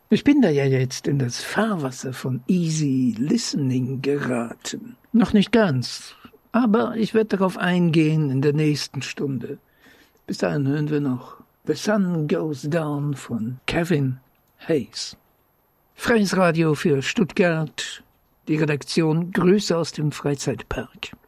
Ich bin da ja jetzt in das Fahrwasser von Easy Listening geraten. Noch nicht ganz, aber ich werde darauf eingehen in der nächsten Stunde. Bis dahin hören wir noch The Sun Goes Down von Kevin Hayes. Freies Radio für Stuttgart. Die Redaktion Grüße aus dem Freizeitpark.